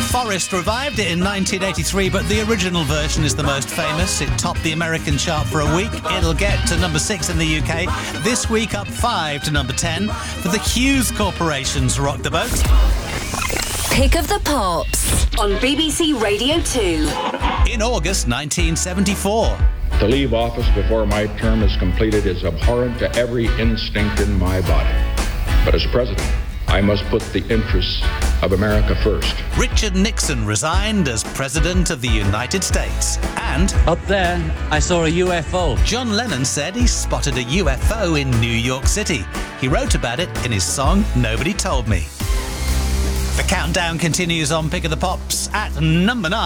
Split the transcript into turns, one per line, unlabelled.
Forest revived it in 1983, but the original version is the most famous. It topped the American chart for a week. It'll get to number 6 in the UK. This week up 5 to number 10 for the Hughes Corporation's Rock the Boat.
Pick of the Pops on BBC Radio 2.
In August 1974.
To leave office before my term is completed is abhorrent to every instinct in my body. But as president, I must put the interests of America first.
Richard Nixon resigned as President of the United States. And
up there, I saw a UFO.
John Lennon said he spotted a UFO in New York City. He wrote about it in his song Nobody Told Me. The countdown continues on Pick of the Pops at number 9.